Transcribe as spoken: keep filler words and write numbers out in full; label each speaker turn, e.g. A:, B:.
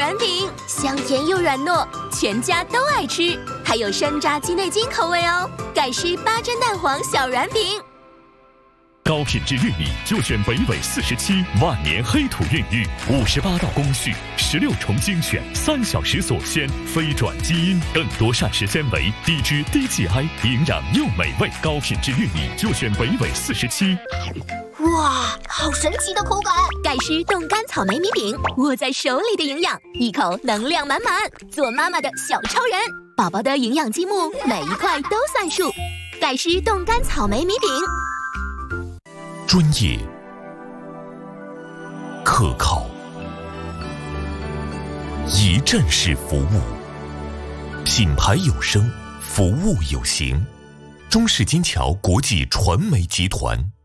A: 软饼，香甜又软糯，全家都爱吃。还有山楂鸡内金口味哦。盖诗八珍蛋黄小软饼。
B: 高品质玉米就选北纬四十七，万年黑土孕育，五十八道工序，十六重精选，三小时锁鲜，非转基因，更多膳食纤维，低脂低 G I， 营养又美味。高品质玉米就选北纬四十七。
C: 哇，好神奇的口感！
A: 盖诗冻干草莓米饼，握在手里的营养，一口能量满满，做妈妈的小超人。宝宝的营养积木，每一块都算数。盖诗冻干草莓米饼。
B: 专业、可靠、一站式服务，品牌有声，服务有形。中式金桥国际传媒集团。